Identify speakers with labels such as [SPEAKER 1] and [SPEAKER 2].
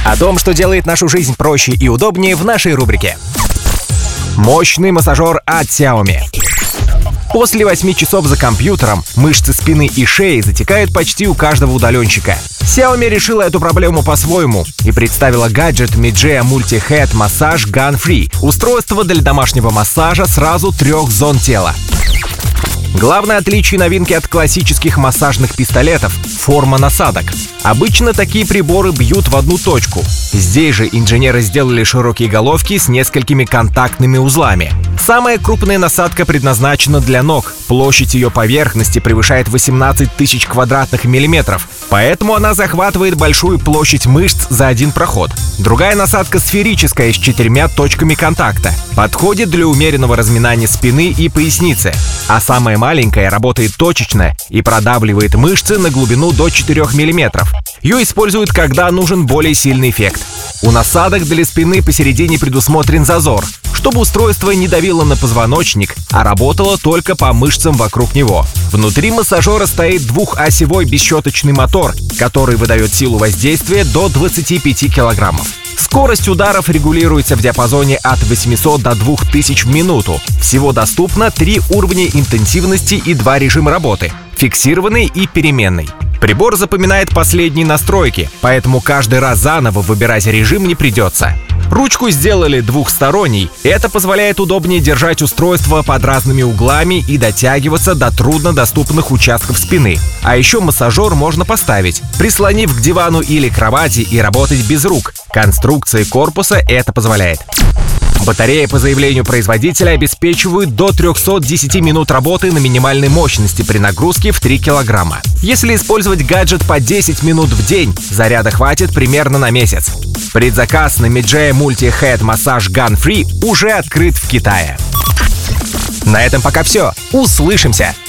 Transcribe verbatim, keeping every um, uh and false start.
[SPEAKER 1] О том, что делает нашу жизнь проще и удобнее, в нашей рубрике. Мощный массажер от Xiaomi. После восьми часов за компьютером мышцы спины и шеи затекают почти у каждого удаленщика. Xiaomi решила эту проблему по-своему и представила гаджет Mijia Multi-Head Massage Gun Free — устройство для домашнего массажа сразу трех зон тела. Главное отличие новинки от классических массажных пистолетов — форма насадок. Обычно такие приборы бьют в одну точку. Здесь же инженеры сделали широкие головки с несколькими контактными узлами. Самая крупная насадка предназначена для ног. Площадь ее поверхности превышает восемнадцать тысяч квадратных миллиметров, поэтому она захватывает большую площадь мышц за один проход. Другая насадка сферическая с четырьмя точками контакта. Подходит для умеренного разминания спины и поясницы. А самая маленькая работает точечно и продавливает мышцы на глубину до четырёх миллиметров. Ее используют, когда нужен более сильный эффект. У насадок для спины посередине предусмотрен зазор, чтобы устройство не давило на позвоночник, а работало только по мышцам вокруг него. Внутри массажера стоит двухосевой бесщеточный мотор, который выдает силу воздействия до двадцати пяти килограммов. Скорость ударов регулируется в диапазоне от восьмисот до двух тысяч в минуту. Всего доступно три уровня интенсивности и два режима работы — фиксированный и переменный. Прибор запоминает последние настройки, поэтому каждый раз заново выбирать режим не придется. Ручку сделали двухсторонней, это позволяет удобнее держать устройство под разными углами и дотягиваться до труднодоступных участков спины. А еще массажер можно поставить, прислонив к дивану или кровати, и работать без рук. Конструкция корпуса это позволяет. Батареи, по заявлению производителя, обеспечивают до трёхсот десяти минут работы на минимальной мощности при нагрузке в три килограмма. Если использовать гаджет по десять минут в день, заряда хватит примерно на месяц. Предзаказ на Mijia Multi-Head Massage Gun Free уже открыт в Китае. На этом пока все. Услышимся!